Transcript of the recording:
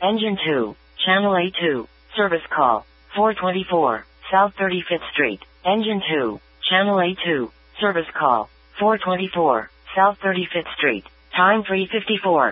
Engine 2, Channel A2, service call, 424, South 35th Street. Engine 2, Channel A2, service call, 424, South 35th Street. Time 3:54.